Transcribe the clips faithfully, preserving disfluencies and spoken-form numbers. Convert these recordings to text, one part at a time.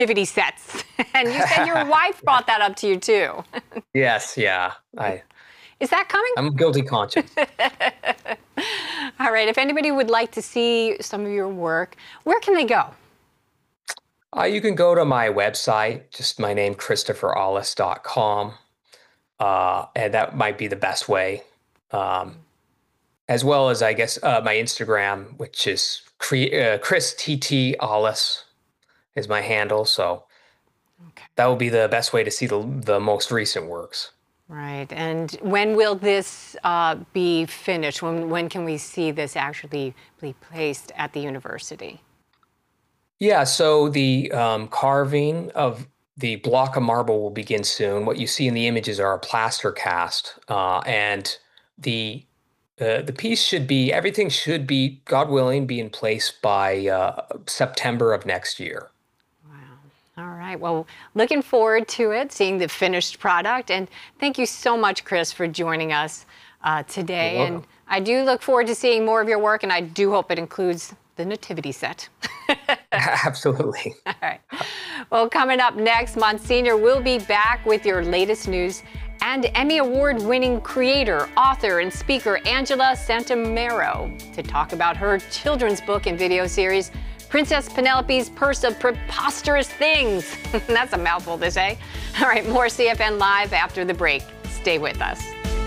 nativity sets. And you said your wife brought that up to you too. Yes, yeah. I. Is that coming? I'm guilty conscious. All right. If anybody would like to see some of your work, where can they go? Uh, you can go to my website, just my name, Christopher Allis dot com. Uh, and that might be the best way. Um, as well as, I guess, uh, my Instagram, which is uh, Chris T T Allis is my handle. So okay. That will be the best way to see the, the most recent works. Right. And when will this uh, be finished? When, when can we see this actually be placed at the university? Yeah, so the um, carving of the block of marble will begin soon. What you see in the images are a plaster cast. Uh, and the uh, the piece should be, everything should be, God willing, be in place by uh, September of next year. All right. Well, looking forward to it, seeing the finished product. And thank you so much, Chris, for joining us uh, today. And I do look forward to seeing more of your work, and I do hope it includes the nativity set. Absolutely. All right. Well, coming up next, Monsignor will be back with your latest news. And Emmy Award-winning creator, author, and speaker Angela Santomero to talk about her children's book and video series, Princess Penelope's Purse of Preposterous Things. That's a mouthful to say. All right, more C F N Live after the break. Stay with us.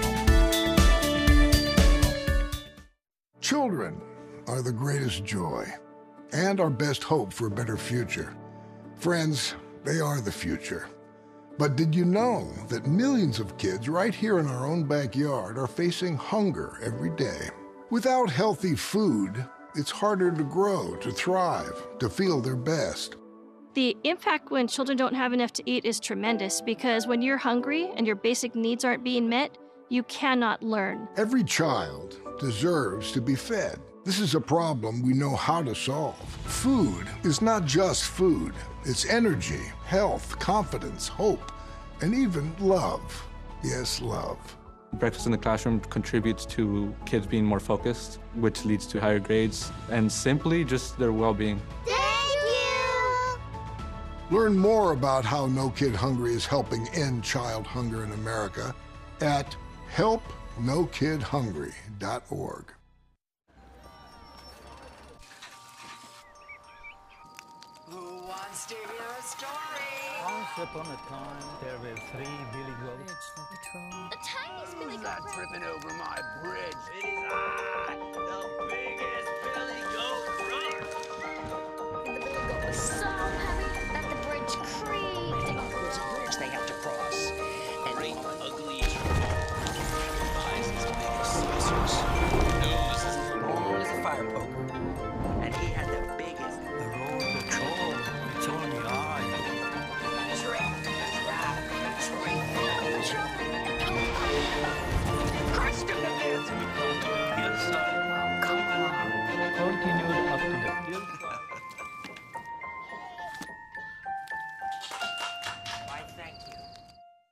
Children are the greatest joy and our best hope for a better future. Friends, they are the future. But did you know that millions of kids right here in our own backyard are facing hunger every day? Without healthy food, it's harder to grow, to thrive, to feel their best. The impact when children don't have enough to eat is tremendous because when you're hungry and your basic needs aren't being met, you cannot learn. Every child deserves to be fed. This is a problem we know how to solve. Food is not just food. It's energy, health, confidence, hope, and even love. Yes, love. Breakfast in the classroom contributes to kids being more focused, which leads to higher grades, and simply just their well-being. Thank you! Learn more about how No Kid Hungry is helping end child hunger in America at help no kid hungry dot org. Who wants to hear a story? Once upon a time, there were three Billy Goats. The tiniest Billy Goat. Not tripping over my bridge. It is I, the biggest Billy Goat runner. And the Billy Goat was so heavy that the bridge creaked. It was a bridge they have to cross. And great, ugly, eyes as big as saucers, nose as long as a fire poker. And he had the biggest. The road, the troll, it's on the eye. Crushed him to death. Yes, sir. Oh, come on. Continue